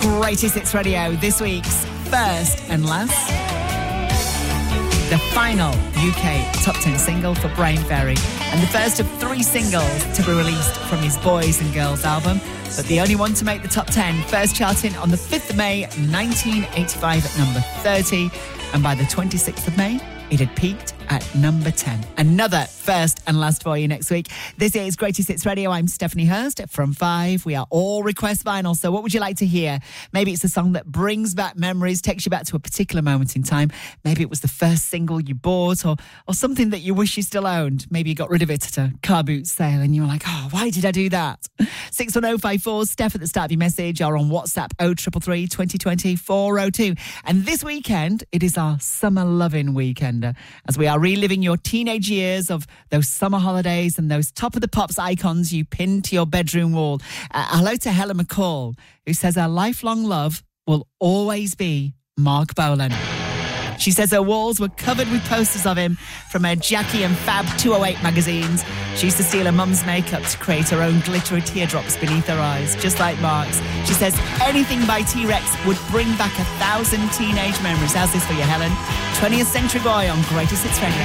Greatest Hits Radio, this week's first and last, the final UK top 10 single for Bryan Ferry, and the first of 3 singles to be released from his Boys and Girls album, but the only one to make the top 10, first charting on the 5th of May 1985 at number 30, and by the 26th of May it had peaked at number 10. Another first and last for you next week. This is Greatest Hits Radio. I'm Stephanie Hurst from 5. We are all request vinyl. So what would you like to hear? Maybe it's a song that brings back memories, takes you back to a particular moment in time. Maybe it was the first single you bought or something that you wish you still owned. Maybe you got rid of it at a car boot sale and you were like, oh, why did I do that? 61054, Steph at the start of your message, or on WhatsApp 0333 2020 402. And this weekend, it is our summer loving weekender, as we are reliving your teenage years of those summer holidays and those Top of the Pops icons you pinned to your bedroom wall. Hello to Helen McCall, who says her lifelong love will always be Mark Bolan. She says her walls were covered with posters of him from her Jackie and Fab 208 magazines. She used to steal her mum's makeup to create her own glittery teardrops beneath her eyes, just like Mark's. She says anything by T-Rex would bring back 1,000 teenage memories. How's this for you, Helen? 20th Century Boy on Greatest Hits Radio.